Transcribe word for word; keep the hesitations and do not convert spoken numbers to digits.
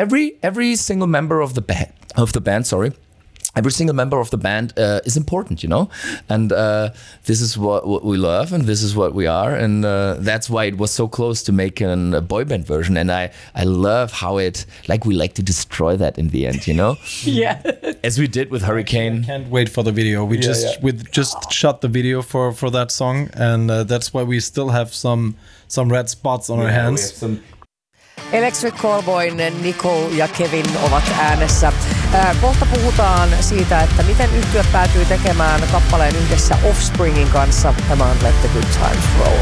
every every single member of the band of the band, sorry. Every single member of the band uh, is important, you know, and uh, this is what, what we love, and this is what we are, and uh, that's why it was so close to making a boy band version. And I, I love how it, like, we like to destroy that in the end, you know. Yeah. As we did with Hurricane. I can't wait for the video. We yeah, just yeah. we just shot the video for for that song, and uh, that's why we still have some some red spots on yeah, our hands. We have some Electric Callboyn Nicole ja Kevin ovat äänessä. Ää, kohta puhutaan siitä, että miten yhtye päätyy tekemään kappaleen yhdessä Offspringin kanssa. Tämä on Let the Good Times Roll.